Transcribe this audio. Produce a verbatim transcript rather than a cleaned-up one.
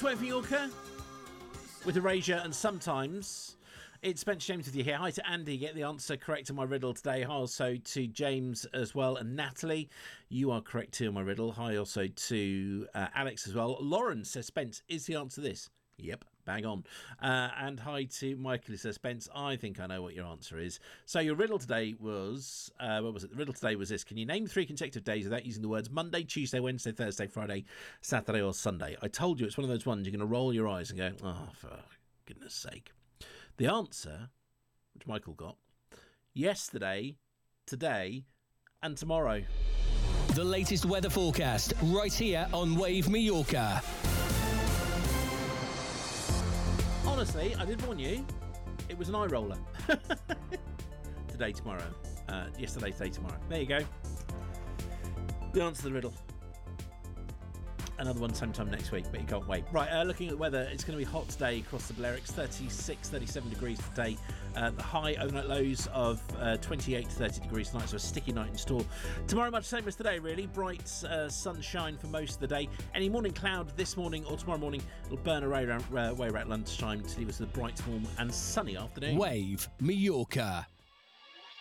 Wave Mallorca with Erasure and Sometimes. It's Spencer James with you here. Hi to Andy, get the answer correct on my riddle today. Hi also to James as well, and Natalie, you are correct too on my riddle. Hi also to uh, Alex as well. Lauren says, Spence, is the answer this? Yep, bang on. Uh, and hi to Michael who says, Spence, I think I know what your answer is. So your riddle today was, uh, what was it? The riddle today was this. Can you name three consecutive days without using the words Monday, Tuesday, Wednesday, Thursday, Friday, Saturday or Sunday? I told you it's one of those ones you're going to roll your eyes and go, oh, for goodness sake. The answer, which Michael got, yesterday, today and tomorrow. The latest weather forecast right here on Wave Mallorca. Honestly, I did warn you, it was an eye roller. Today, tomorrow. Uh, yesterday, today, tomorrow. There you go. The answer to the riddle. Another one sometime next week, but you can't wait. Right, uh, looking at the weather, it's going to be hot today across the Balearics, thirty-six, thirty-seven degrees today. Uh, the high overnight lows of uh, twenty-eight to thirty degrees tonight, so a sticky night in store. Tomorrow, much the same as today, really. Bright uh, sunshine for most of the day. Any morning cloud this morning or tomorrow morning, it'll burn away around, uh, away around lunchtime to leave us with a bright, warm and sunny afternoon. Wave Mallorca.